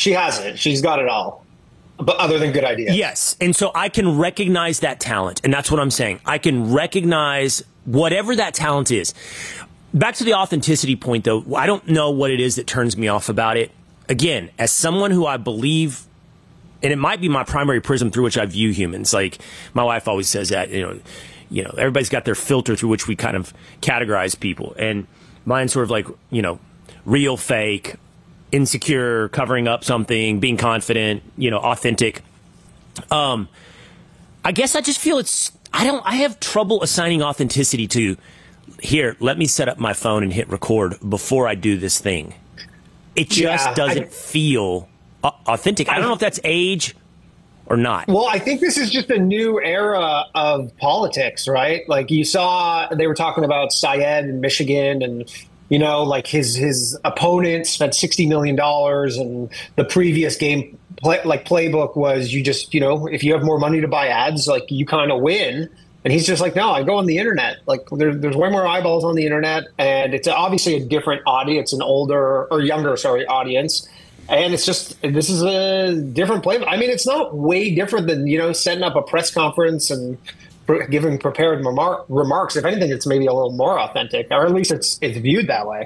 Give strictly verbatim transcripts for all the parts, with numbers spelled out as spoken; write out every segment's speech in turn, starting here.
She has it. She's got it all. But other than good ideas. Yes. And so I can recognize that talent. And that's what I'm saying. I can recognize whatever that talent is. Back to the authenticity point, though, I don't know what it is that turns me off about it. Again, as someone who I believe, and it might be my primary prism through which I view humans. Like my wife always says that, you know, you know, everybody's got their filter through which we kind of categorize people. And mine's sort of like, you know, real, fake, insecure, covering up something, being confident, you know, authentic. Um, I guess I just feel it's, I don't, I have trouble assigning authenticity to, here, let me set up my phone and hit record before I do this thing. It just yeah, doesn't I, feel authentic. I don't know if that's age or not. Well, I think this is just a new era of politics, right? Like you saw, they were talking about Syed in Michigan, and you know, like his his opponent spent sixty million dollars, and the previous game play, like playbook was you just, you know, if you have more money to buy ads, like you kind of win. And he's just like, no, I go on the internet. Like there, there's way more eyeballs on the internet, and it's obviously a different audience, an older or younger, sorry, audience. And it's just, this is a different play. I mean, it's not way different than, you know, setting up a press conference and giving prepared remar- remarks. If anything, it's maybe a little more authentic, or at least it's it's viewed that way.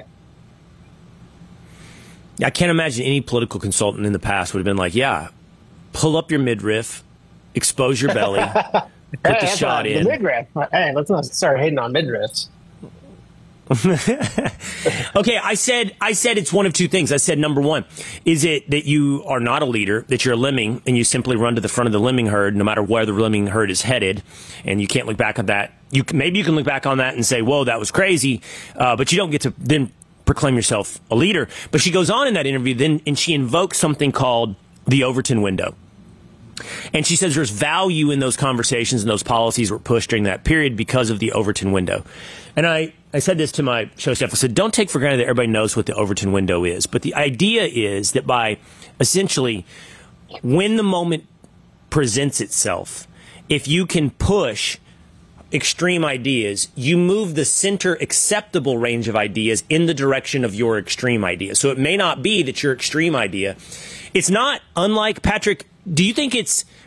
I can't imagine any political consultant in the past would have been like, yeah, pull up your midriff, expose your belly. Put hey, the shot a, in. The midriff. Hey, let's not start hating on midriffs. Okay, I said I said it's one of two things. I said, number one, is it that you are not a leader, that you're a lemming, and you simply run to the front of the lemming herd no matter where the lemming herd is headed, and you can't look back on that. You can, maybe you can look back on that and say, whoa, that was crazy, uh, but you don't get to then proclaim yourself a leader. But she goes on in that interview, then, and she invokes something called the Overton window. And she says there's value in those conversations and those policies were pushed during that period because of the Overton window. And I, I said this to my show staff. I said, don't take for granted that everybody knows what the Overton window is. But the idea is that by essentially when the moment presents itself, if you can push extreme ideas, you move the center acceptable range of ideas in the direction of your extreme idea. So it may not be that your extreme idea, it's not unlike, Patrick, do you think it's